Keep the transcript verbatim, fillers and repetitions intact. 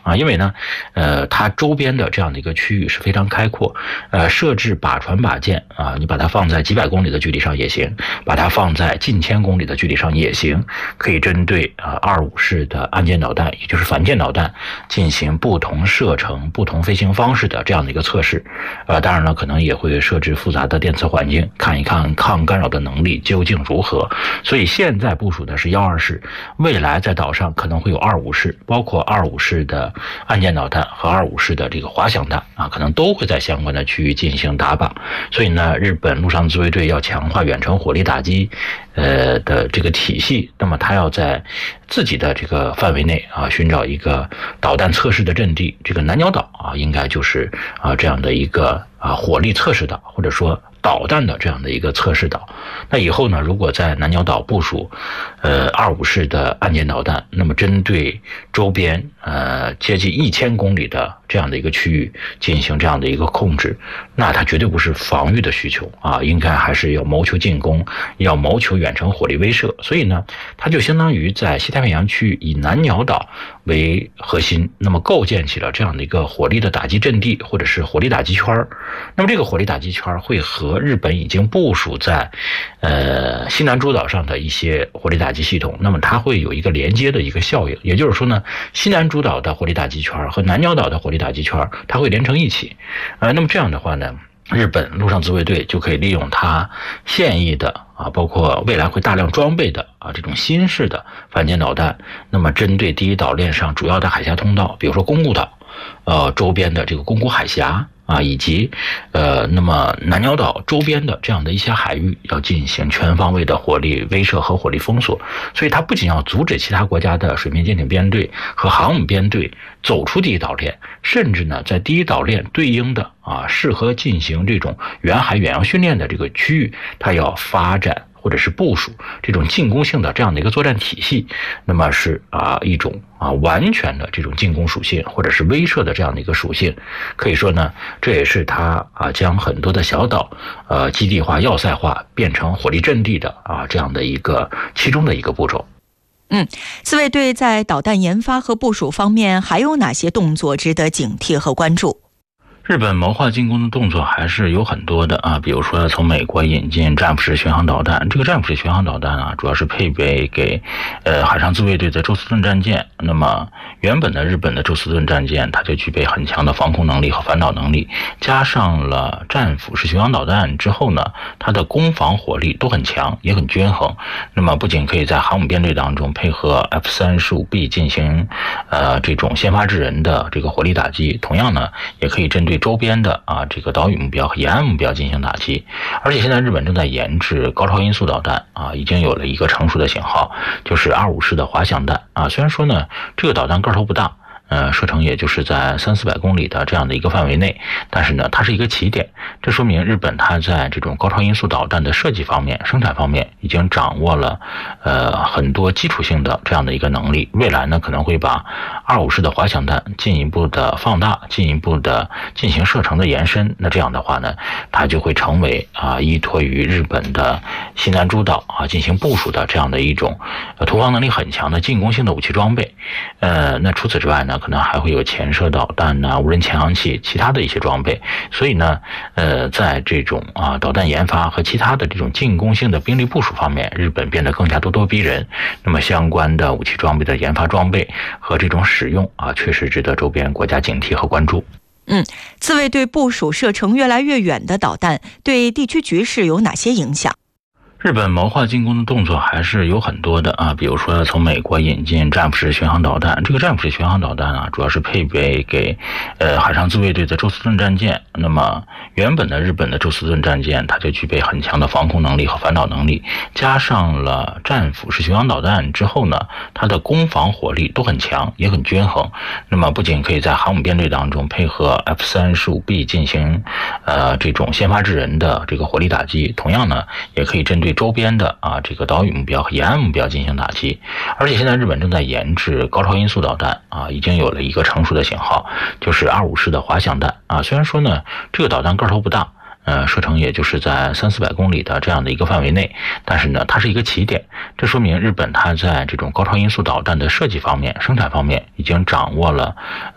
啊，因为呢，呃，它周边的这样的一个区域是非常开阔，呃，设置靶船靶舰啊，你把它放在几百公里的距离上也行，把它放在近千公里的距离上也行，可以针对啊二五式的岸舰导弹，也就是反舰导弹进行不同射程、不同飞行方式的这样的一个测试。呃，当然了，可能也会设置复杂的电磁环境，看一看抗干扰的能力究竟如何。所以现在部署的是幺二式，未来在岛上可能会有二五式，包括二五式的岸舰导弹和二五式的这个滑翔弹啊，可能都会在相关的区域进行打靶。所以呢，日本陆上自卫队要强化远程火力打击呃的这个体系，那么它要在自己的这个范围内啊寻找一个导弹测试的阵地。这个南鸟岛啊，应该就是啊这样的一个啊火力测试岛，或者说导弹的这样的一个测试岛。那以后呢，如果在南鸟岛部署呃二五式的岸舰导弹，那么针对周边呃接近一千公里的这样的一个区域进行这样的一个控制，那它绝对不是防御的需求啊，应该还是要谋求进攻，要谋求远程火力威慑。所以呢，它就相当于在西太平洋区域以南鸟岛为核心，那么构建起了这样的一个火力的打击阵地，或者是火力打击圈。那么这个火力打击圈会和日本已经部署在呃西南诸岛上的一些火力打击系统，那么它会有一个连接的一个效应。也就是说呢，西南诸岛的火力打击圈和南鸟岛的火力打击圈它会连成一起。呃，那么这样的话呢，日本陆上自卫队就可以利用它现役的啊，包括未来会大量装备的啊这种新式的反舰导弹，那么针对第一岛链上主要的海峡通道，比如说宫古岛呃周边的这个宫古海峡啊，以及呃，那么南鸟岛周边的这样的一些海域，要进行全方位的火力威慑和火力封锁。所以它不仅要阻止其他国家的水面舰艇编队和航母编队走出第一岛链，甚至呢，在第一岛链对应的啊适合进行这种远海远洋训练的这个区域，它要发展或者是部署这种进攻性的这样的一个作战体系，那么是啊一种啊完全的这种进攻属性或者是威慑的这样的一个属性。可以说呢，这也是它啊将很多的小岛呃基地化、要塞化变成火力阵地的啊这样的一个其中的一个步骤。 嗯，自卫队在导弹研发和部署方面还有哪些动作值得警惕和关注？ 日本谋划进攻的动作还是有很多的啊，比如说从美国引进战斧式巡航导弹，这个战斧式巡航导弹啊，主要是配备给呃海上自卫队的宙斯盾战舰。那么原本的日本的宙斯盾战舰，它就具备很强的防空能力和反导能力，加上了战斧式巡航导弹之后呢，它的攻防火力都很强，也很均衡。那么不仅可以在航母编队当中配合 F 三十五 B 进行呃这种先发制人的这个火力打击，同样呢，也可以针对周边的啊这个岛屿目标和沿岸目标进行打击。而且现在日本正在研制高超音速导弹啊，已经有了一个成熟的型号，就是二五式的滑翔弹啊。虽然说呢，这个导弹个头不大，呃，射程也就是在三四百公里的这样的一个范围内，但是呢，它是一个起点。这说明日本它在这种高超音速导弹的设计方面、生产方面已经掌握了呃很多基础性的这样的一个能力。未来呢，可能会把二五式的滑翔弹进一步的放大，进一步的进行射程的延伸。那这样的话呢，它就会成为啊依托于日本的西南诸岛啊进行部署的这样的一种呃突防能力很强的进攻性的武器装备。呃，那除此之外呢，可能还会有潜射导弹呐、无人潜航器、其他的一些装备。所以呢，呃，在这种啊导弹研发和其他的这种进攻性的兵力部署方面，日本变得更加咄咄逼人。那么相关的武器装备的研发装备和这种使用啊，确实值得周边国家警惕和关注。 嗯，自卫队部署射程越来越远的导弹，对地区局势有哪些影响？ 日本谋划进攻的动作还是有很多的啊，比如说从美国引进战斧式巡航导弹，这个战斧式巡航导弹啊，主要是配备给呃海上自卫队的宙斯盾战舰。那么原本的日本的宙斯盾战舰，它就具备很强的防空能力和反导能力，加上了战斧式巡航导弹之后呢，它的攻防火力都很强，也很均衡。那么不仅可以在航母编队当中配合 F 三十五 B 进行呃这种先发制人的这个火力打击，同样呢，也可以针对周边的啊这个岛屿目标和沿岸目标进行打击。而且现在日本正在研制高超音速导弹啊，已经有了一个成熟的型号，就是二五式的滑翔弹啊。虽然说呢，这个导弹个头不大，呃，射程也就是在三四百公里的这样的一个范围内，但是呢，它是一个起点。这说明日本它在这种高超音速导弹的设计方面、生产方面已经掌握了